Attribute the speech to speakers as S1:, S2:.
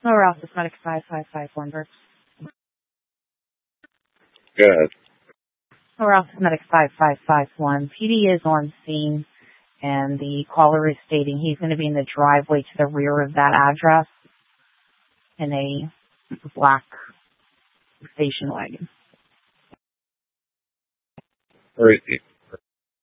S1: Ralph, it's Medic 5551 Brooks.
S2: Go ahead.
S1: Ralph, it's Medic 5551. PD is on scene, and the caller is stating he's going to be in the driveway to the rear of that address in a black station wagon.
S2: Where is he?